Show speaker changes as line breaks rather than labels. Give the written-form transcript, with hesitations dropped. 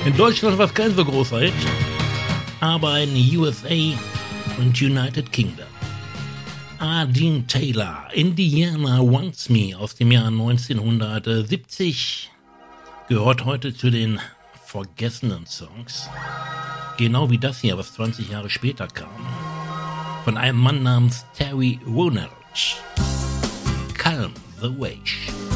In Deutschland war es kein so großer Hit, aber in USA und United Kingdom. Dean Taylor, Indiana Wants Me aus dem Jahr 1970, gehört heute zu den vergessenen Songs. Genau wie das hier, was 20 Jahre später kam. Von einem Mann namens Terry Ronald. Calm the Wave.